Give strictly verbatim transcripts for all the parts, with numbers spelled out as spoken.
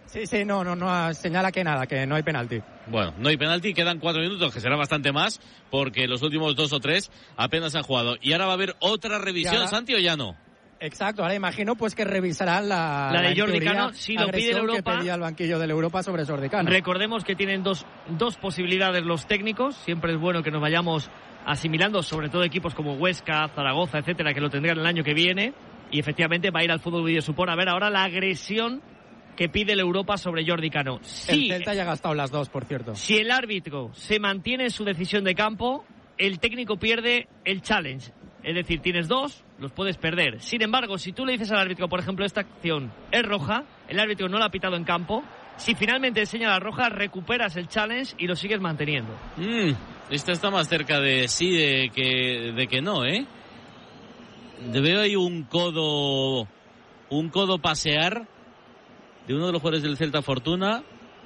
Sí, sí, no, no, no señala que nada, que no hay penalti. Bueno, no hay penalti, quedan cuatro minutos, que será bastante más, porque los últimos dos o tres apenas han jugado. Y ahora va a haber otra revisión, ahora, ¿Santi, o ya no? Exacto, ahora imagino pues que revisarán la, la de la Jordi Cano, si lo pide el Europa. Que pedía el banquillo del Europa sobre Jordi Cano. Recordemos que tienen dos, dos posibilidades los técnicos, siempre es bueno que nos vayamos asimilando, sobre todo equipos como Huesca, Zaragoza, etcétera, que lo tendrían el año que viene, y efectivamente va a ir al fútbol video support a ver ahora la agresión que pide el Europa sobre Jordi Cano. Sí, el Celta ya ha gastado las dos, por cierto. Si el árbitro se mantiene en su decisión de campo, el técnico pierde el challenge. Es decir, tienes dos, los puedes perder. Sin embargo, si tú le dices al árbitro, por ejemplo, esta acción es roja, el árbitro no la ha pitado en campo, si finalmente enseña la roja, recuperas el challenge y lo sigues manteniendo. Mm, esta está más cerca de sí de que, de que no, ¿eh? Veo ahí un codo, un codo pasear de uno de los jugadores del Celta, Fortuna.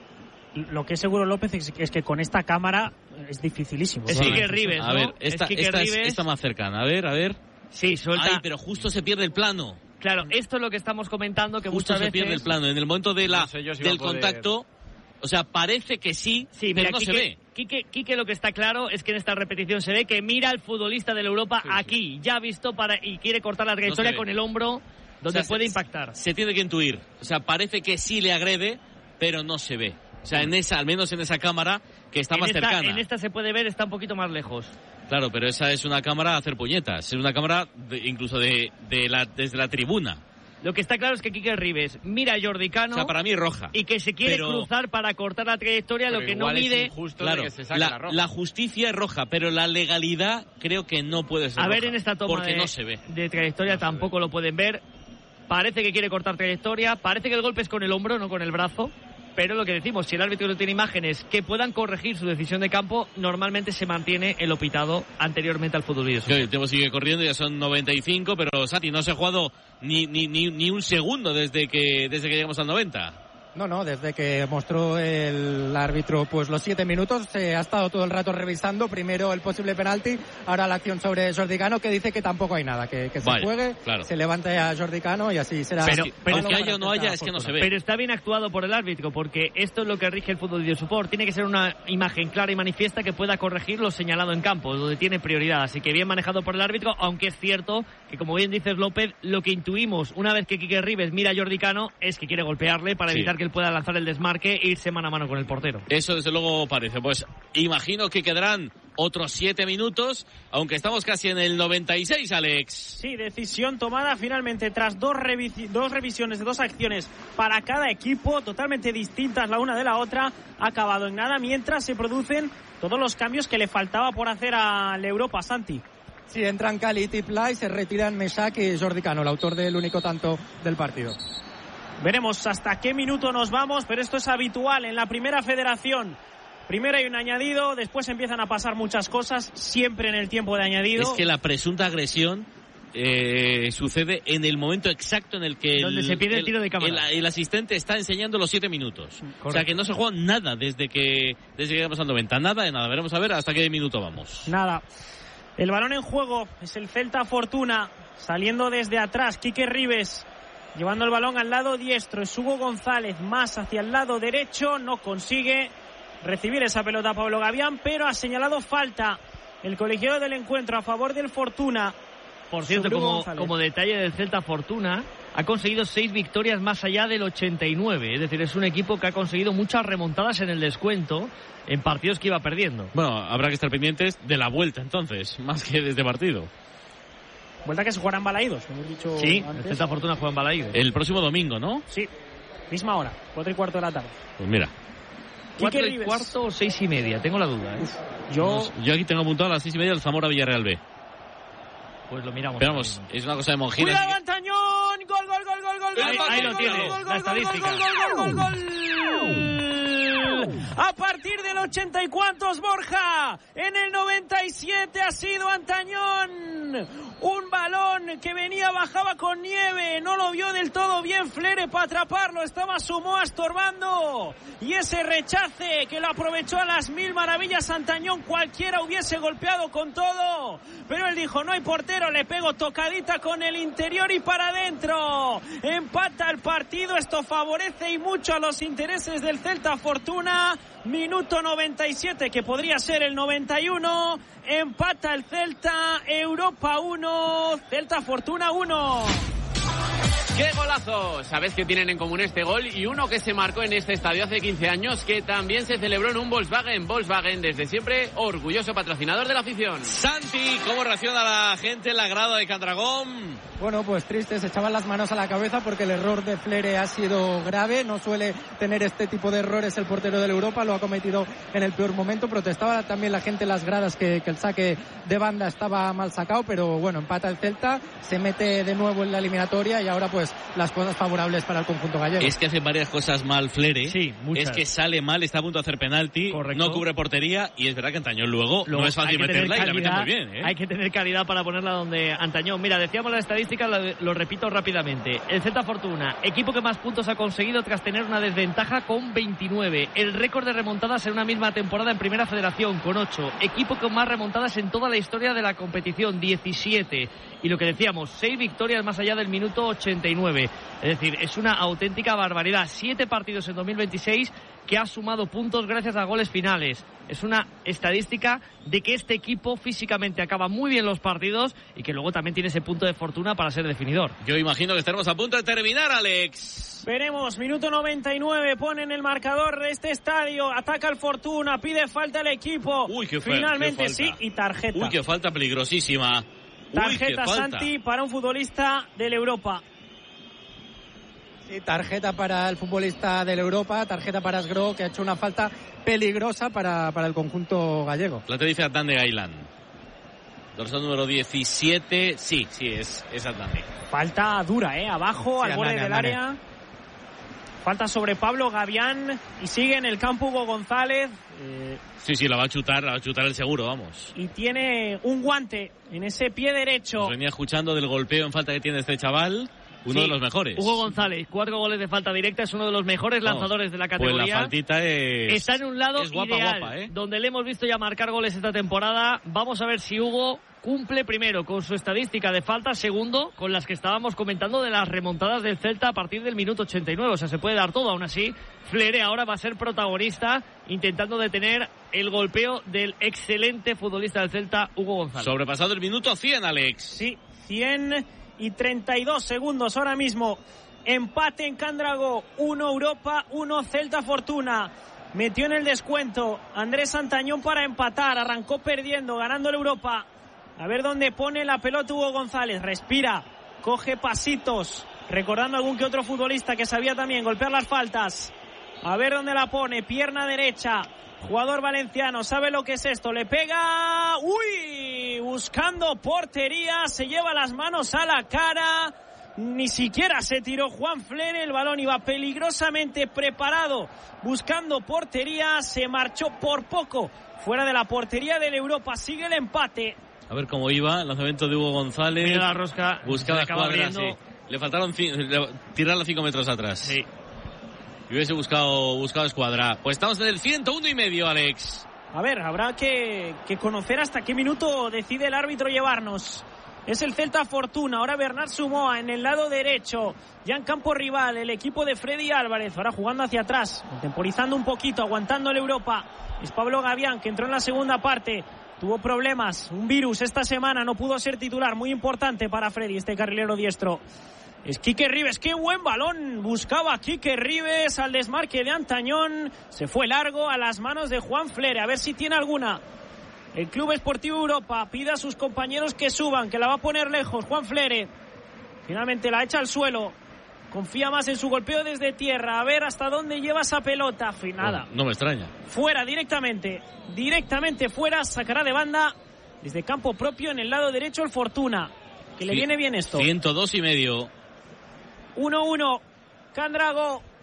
Lo que es seguro, López, es, es que con esta cámara es dificilísimo. Es Quique Ribes, ¿no? A ver, esta, es esta, Ribes. Es, esta más cercana. A ver, a ver. Sí, suelta. Ay, pero justo se pierde el plano. Claro, esto es lo que estamos comentando, que justo muchas se veces... pierde el plano. En el momento de la, no sé yo si del poder... contacto, o sea, parece que sí, sí pero mira, no Quique, se ve. Quique, Quique lo que está claro es que en esta repetición se ve que mira al futbolista del Europa sí, aquí, sí. ya visto para y quiere cortar la trayectoria no con el hombro donde o sea, puede se, impactar. Se tiene que intuir. O sea, parece que sí le agrede, pero no se ve. O sea, en esa, al menos en esa cámara que está en más esta, cercana. En esta se puede ver, está un poquito más lejos. Claro, pero esa es una cámara a hacer puñetas. Es una cámara de, incluso de, de la, desde la tribuna. Lo que está claro es que Quique Ribes mira a Jordi Cano. O sea, para mí roja. Y que se quiere pero... cruzar para cortar la trayectoria, pero lo que no mide. Es claro, que se la, la, la justicia es roja, pero la legalidad creo que no puede ser A roja. ver, en esta toma porque de, no se ve. de trayectoria no tampoco lo pueden ver. Parece que quiere cortar trayectoria. Parece que el golpe es con el hombro, no con el brazo. Pero lo que decimos, si el árbitro no tiene imágenes que puedan corregir su decisión de campo, normalmente se mantiene el lo pitado anteriormente al fútbol. Sí, el tiempo sigue corriendo, ya son noventa y cinco, pero Sati, no se ha jugado ni, ni, ni, ni un segundo desde que, desde que llegamos al noventa. No, no, desde que mostró el árbitro pues los siete minutos, se ha estado todo el rato revisando, primero el posible penalti, ahora la acción sobre Jordi Cano, que dice que tampoco hay nada, que, que se vale, juegue, claro. se levante a Jordi Cano y así será. Pero, pero aunque haya o no haya, es que no se ve. Pero está bien actuado por el árbitro, porque esto es lo que rige el fútbol de support. Tiene que ser una imagen clara y manifiesta que pueda corregir lo señalado en campo, donde tiene prioridad. Así que bien manejado por el árbitro, aunque es cierto que, como bien dices, López, lo que intuimos una vez que Quique Ribes mira a Jordi Cano es que quiere golpearle para evitar sí. que él pueda lanzar el desmarque marque e irse mano a mano con el portero. Eso desde luego parece. Pues imagino que quedarán otros siete minutos, aunque estamos casi en el noventa y seis, Alex. Sí, decisión tomada finalmente tras dos, revi- dos revisiones de dos acciones para cada equipo, totalmente distintas la una de la otra, ha acabado en nada, mientras se producen todos los cambios que le faltaba por hacer al Europa, Santi. Sí, entran Cali y Tipla y se retiran Mesak y Jordi Cano, el autor del único tanto del partido. Veremos hasta qué minuto nos vamos, pero esto es habitual en la primera federación. Primero hay un añadido, después empiezan a pasar muchas cosas, siempre en el tiempo de añadido. Es que la presunta agresión eh, sucede en el momento exacto en el que donde el, se pide el tiro de cámara. El, el asistente está enseñando los siete minutos. Correcto. O sea que no se juega nada desde que desde que llegamos al noventa. Nada de nada. Veremos a ver hasta qué minuto vamos. Nada. El balón en juego es el Celta Fortuna, saliendo desde atrás, Quique Ribes, llevando el balón al lado diestro, es Hugo González más hacia el lado derecho, no consigue recibir esa pelota Pablo Gavián, pero ha señalado falta el colegiado del encuentro a favor del Fortuna. Por cierto, como, como detalle del Celta Fortuna, ha conseguido seis victorias más allá del ochenta y nueve, es decir, es un equipo que ha conseguido muchas remontadas en el descuento en partidos que iba perdiendo. Bueno, habrá que estar pendientes de la vuelta entonces, más que de este partido. Vuelta que se jugarán Balaídos, como hemos dicho sí, antes. el Celta Fortuna juega en Balaídos. El próximo domingo, ¿no? Sí, misma hora, cuatro y cuarto de la tarde. Pues mira. ¿Cuatro y cuarto o seis y media? Tengo la duda, ¿eh? Uf, yo... yo aquí tengo apuntado a las seis y media el Zamora Villarreal B. Pues lo miramos. Pero vamos, es una cosa de monjina. ¡Cuidado, que... Antañón! ¡Gol, gol, gol, gol, gol! Ahí, gol, ahí gol, lo tiene, gol, la gol, estadística. Gol, gol, gol, gol, gol, gol. A partir del ochenta y cuantos, Borja. En el noventa y siete ha sido Antañón. Un balón que venía, bajaba con nieve. No lo vio del todo bien Flere para atraparlo. Estaba Sumoa estorbando. Y ese rechace que lo aprovechó a las mil maravillas Antañón. Cualquiera hubiese golpeado con todo. Pero él dijo, no hay portero, le pego tocadita con el interior y para adentro. Empata el partido. Esto favorece y mucho a los intereses del Celta Fortuna. Minuto noventa y siete, que podría ser el noventa y uno. Empata el Celta. Europa uno, Celta Fortuna uno. ¡Qué golazo! Sabes que tienen en común este gol y uno que se marcó en este estadio hace quince años, que también se celebró en un Volkswagen. Volkswagen, desde siempre, orgulloso patrocinador de la afición. Santi, ¿cómo reacciona la gente en la grada de Candragón? Bueno, pues triste, se echaban las manos a la cabeza porque el error de Flere ha sido grave. No suele tener este tipo de errores el portero del Europa, lo ha cometido en el peor momento. Protestaba también la gente en las gradas que, que el saque de banda estaba mal sacado, pero bueno, empata el Celta, se mete de nuevo en la eliminatoria y ahora pues las cosas favorables para el conjunto gallego. Es que hace varias cosas mal Flere. Sí, muchas. Es que sale mal, está a punto de hacer penalti, correcto, no cubre portería y es verdad que Antañón luego, luego no es fácil meterla calidad, y la mete muy bien, ¿eh? Hay que tener calidad para ponerla donde Antañón. Mira, decíamos la estadística, lo, lo repito rápidamente. El Celta Fortuna, equipo que más puntos ha conseguido tras tener una desventaja con veintinueve. El récord de remontadas en una misma temporada en Primera Federación con ocho. Equipo con más remontadas en toda la historia de la competición, diecisiete. Y lo que decíamos, seis victorias más allá del minuto ochenta y nueve. Es decir, es una auténtica barbaridad. Siete partidos en dos mil veintiséis que ha sumado puntos gracias a goles finales. Es una estadística de que este equipo físicamente acaba muy bien los partidos y que luego también tiene ese punto de fortuna para ser definidor. Yo imagino que estaremos a punto de terminar, Alex. Veremos, minuto noventa y nueve, pone en el marcador de este estadio, ataca el Fortuna, pide falta el equipo. Uy, qué fe- Finalmente qué sí, y tarjeta. Uy, qué falta peligrosísima. Tarjeta, Uy, Santi, para un futbolista del Europa. Sí, tarjeta para el futbolista del Europa, tarjeta para Sgro, que ha hecho una falta peligrosa para, para el conjunto gallego. La te dice Adán de Gailán. Dorsal número diecisiete, sí, sí, es, es Adán. Falta dura, ¿eh? Abajo, Sí, al borde Andane, del Andane. área. Falta sobre Pablo Gavián y sigue en el campo Hugo González. Eh, Sí, sí, la va a chutar, la va a chutar el seguro, vamos. y tiene un guante en ese pie derecho. Nos venía escuchando del golpeo en falta que tiene este chaval. Uno Sí, de los mejores. Hugo González, cuatro goles de falta directa, es uno de los mejores lanzadores de la categoría. Pues la faltita es... Está en un lado es guapa, ideal, guapa, ¿eh? donde le hemos visto ya marcar goles esta temporada. Vamos a ver si Hugo cumple primero con su estadística de falta, segundo con las que estábamos comentando de las remontadas del Celta a partir del minuto ochenta y nueve. O sea, se puede dar todo. Aún así, Flere ahora va a ser protagonista intentando detener el golpeo del excelente futbolista del Celta, Hugo González. Sobrepasado el minuto cien, Alex. Sí, cien y treinta y dos segundos ahora mismo. Empate en Cándrago, uno Europa, uno Celta Fortuna. Metió en el descuento Andrés Antañón para empatar, arrancó perdiendo, ganando el Europa. A ver dónde pone la pelota Hugo González, respira, coge pasitos, recordando algún que otro futbolista que sabía también golpear las faltas. A ver dónde la pone, pierna derecha, jugador valenciano, sabe lo que es esto, le pega, uy, buscando portería, se lleva las manos a la cara, ni siquiera se tiró Juan Flere, el balón iba peligrosamente preparado, buscando portería, se marchó por poco, fuera de la portería del Europa, sigue el empate. A ver cómo iba, lanzamiento de Hugo González. Mira la rosca, buscaba se acaba escuadra, sí. abriendo. Le faltaron ci- le- tirarla cinco metros atrás. Sí. Y hubiese buscado, buscado escuadra. Pues estamos en el ciento uno y medio, Alex. A ver, habrá que, que conocer hasta qué minuto decide el árbitro llevarnos. Es el Celta Fortuna, ahora Bernard Sumoa en el lado derecho, ya en campo rival, el equipo de Freddy Álvarez, ahora jugando hacia atrás, contemporizando un poquito, aguantando el Europa. Es Pablo Gavián, que entró en la segunda parte, tuvo problemas, un virus esta semana, no pudo ser titular, muy importante para Freddy, este carrilero diestro. Es Quique Rives, qué buen balón buscaba Quique Rives al desmarque de Antañón, se fue largo a las manos de Juan Flere, a ver si tiene alguna. El Club Esportivo Europa pide a sus compañeros que suban, que la va a poner lejos Juan Flere, finalmente la echa al suelo, confía más en su golpeo desde tierra, a ver hasta dónde lleva esa pelota, nada, No, no me extraña. fuera directamente, directamente fuera, sacará de banda desde campo propio en el lado derecho el Fortuna, que le Sí, viene bien esto. ciento dos y medio. uno uno, Candrago,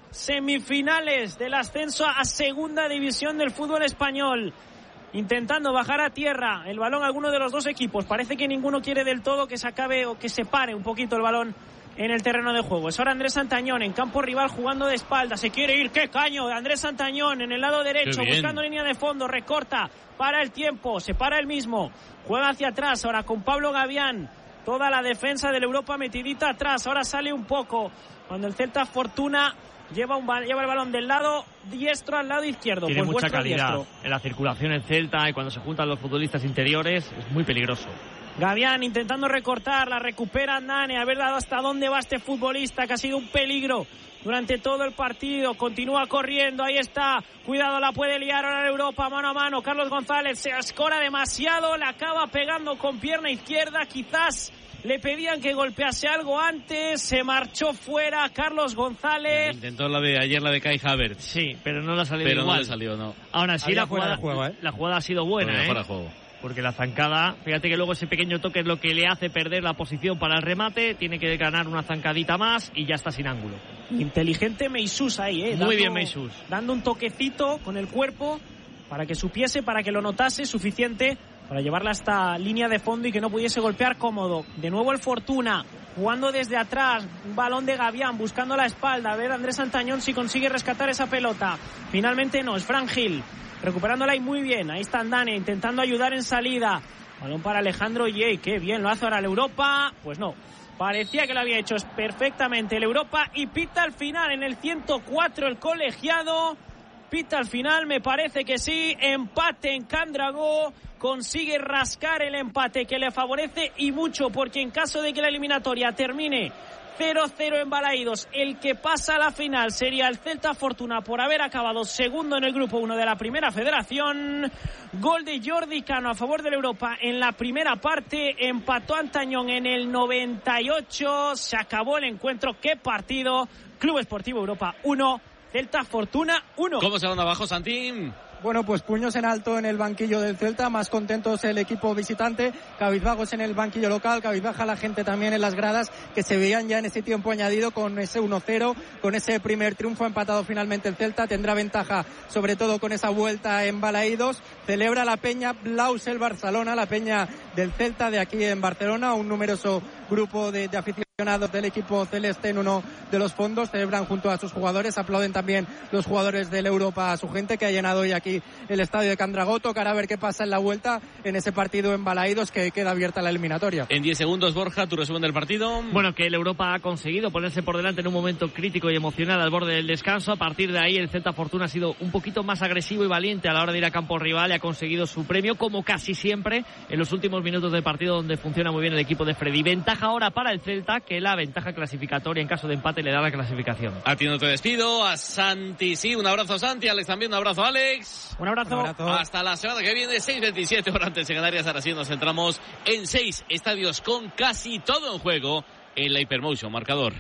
semifinales del ascenso a segunda división del fútbol español. Intentando bajar a tierra el balón a alguno de los dos equipos. Parece que ninguno quiere del todo que se acabe o que se pare un poquito el balón en el terreno de juego. Es ahora Andrés Santañón en campo rival jugando de espalda. Se quiere ir. ¡Qué caño! Andrés Santañón en el lado derecho buscando línea de fondo. Recorta. Para el tiempo. Se para el mismo. Juega hacia atrás ahora con Pablo Gavián. Toda la defensa del Europa metidita atrás. Ahora sale un poco cuando el Celta Fortuna lleva, un, lleva el balón del lado diestro al lado izquierdo. Tiene pues mucha calidad diestro. En la circulación en Celta y cuando se juntan los futbolistas interiores es muy peligroso. Gavián intentando recortar, la recupera Andane, a ver hasta dónde va este futbolista que ha sido un peligro durante todo el partido. Continúa corriendo, ahí está, cuidado, la puede liar ahora en Europa, mano a mano. Carlos González se escora demasiado, la acaba pegando con pierna izquierda, quizás le pedían que golpease algo antes, se marchó fuera Carlos González. Intentó la de ayer, la de Kai Havertz. Sí, pero no la salió pero igual. no le salió, no. Ahora sí, la jugada, juego, ¿eh? la jugada ha sido buena, ¿eh? Fuera de juego. Porque la zancada, fíjate que luego ese pequeño toque es lo que le hace perder la posición para el remate, tiene que ganar una zancadita más y ya está sin ángulo. Inteligente Meisús ahí, ¿eh? Muy dando, bien Meisús. Dando un toquecito con el cuerpo para que supiese, para que lo notase suficiente para llevarla hasta línea de fondo y que no pudiese golpear cómodo. De nuevo el Fortuna, jugando desde atrás, un balón de Gavián, buscando la espalda, a ver Andrés Santañón si consigue rescatar esa pelota. Finalmente no, es Fran Gil, recuperándola y muy bien, ahí está Andane, intentando ayudar en salida. Balón para Alejandro Yey, qué bien lo hace ahora el Europa, pues no. Parecía que lo había hecho perfectamente el Europa y pita al final en el ciento cuatro el colegiado. Pita al final, me parece que sí. Empate en Candragó. Consigue rascar el empate que le favorece y mucho, porque en caso de que la eliminatoria termine cero cero en Balaídos, el que pasa a la final sería el Celta Fortuna por haber acabado segundo en el grupo uno de la Primera Federación. Gol de Jordi Cano a favor del Europa en la primera parte. Empató Antañón en el noventa y ocho. Se acabó el encuentro. ¡Qué partido! Club Esportivo Europa uno, Celta Fortuna uno. ¿Cómo se van abajo, Santín? Bueno, pues puños en alto en el banquillo del Celta, más contentos el equipo visitante, cabizbajos en el banquillo local, cabizbaja la gente también en las gradas, que se veían ya en ese tiempo añadido con ese uno cero, con ese primer triunfo empatado finalmente el Celta, tendrá ventaja sobre todo con esa vuelta en Balaídos. Celebra la Peña Blaus el Barcelona, la Peña del Celta de aquí en Barcelona, un numeroso grupo de, de aficionados del equipo celeste en uno de los fondos, celebran junto a sus jugadores, aplauden también los jugadores del Europa a su gente que ha llenado hoy aquí el estadio de Candragó. Tocará ver qué pasa en la vuelta en ese partido en Balaídos, que queda abierta la eliminatoria. En diez segundos, Borja, tu resumen del partido. Bueno, que el Europa ha conseguido ponerse por delante en un momento crítico y emocional al borde del descanso. A partir de ahí el Celta Fortuna ha sido un poquito más agresivo y valiente a la hora de ir a campo rival y ha conseguido su premio, como casi siempre en los últimos minutos del partido, donde funciona muy bien el equipo de Freddy. Ventaja ahora para el Celta, que la ventaja clasificatoria en caso de empate le da la clasificación. A ti no te despido, a Santi sí, un abrazo Santi, Alex también, un abrazo Alex. Un abrazo. Un abrazo. Hasta la semana que viene, seis veintisiete horas antes en Canarias. Ahora sí nos centramos en seis estadios con casi todo en juego en la Hypermotion Marcador.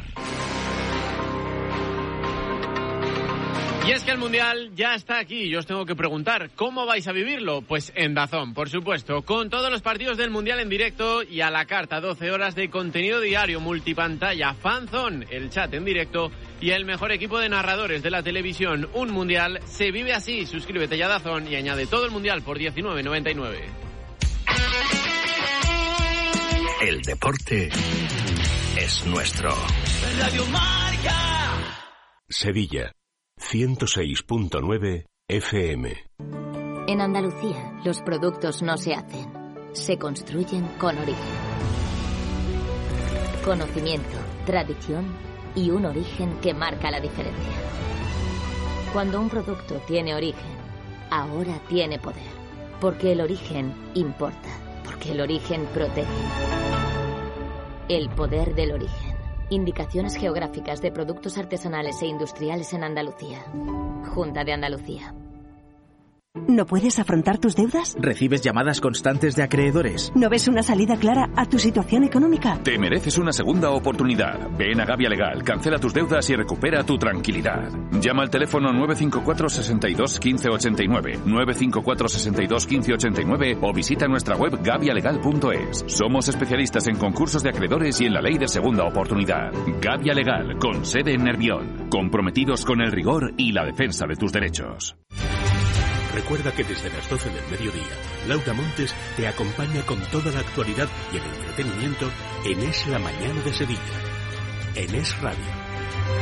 Y es que el Mundial ya está aquí y os tengo que preguntar, ¿cómo vais a vivirlo? Pues en DAZN, por supuesto, con todos los partidos del Mundial en directo y a la carta, doce horas de contenido diario, multipantalla, FanZone, el chat en directo y el mejor equipo de narradores de la televisión. Un Mundial se vive así. Suscríbete ya a DAZN y añade todo el Mundial por diecinueve noventa y nueve. El deporte es nuestro. Radio Marca. Sevilla, ciento seis punto nueve F M. En Andalucía, los productos no se hacen, se construyen con origen. Conocimiento, tradición y un origen que marca la diferencia. Cuando un producto tiene origen, ahora tiene poder. Porque el origen importa, porque el origen protege. El poder del origen. Indicaciones geográficas de productos artesanales e industriales en Andalucía. Junta de Andalucía. ¿No puedes afrontar tus deudas? ¿Recibes llamadas constantes de acreedores? ¿No ves una salida clara a tu situación económica? Te mereces una segunda oportunidad. Ven a Gavia Legal, cancela tus deudas y recupera tu tranquilidad. Llama al teléfono nueve cinco cuatro, seis dos, uno cinco ocho nueve, nueve cinco cuatro, seis dos, uno cinco ocho nueve o visita nuestra web gavia legal punto es. Somos especialistas en concursos de acreedores y en la ley de segunda oportunidad. Gavia Legal, con sede en Nervión. Comprometidos con el rigor y la defensa de tus derechos. Recuerda que desde las doce del mediodía, Laura Montes te acompaña con toda la actualidad y el entretenimiento en Es la Mañana de Sevilla, en Es Radio.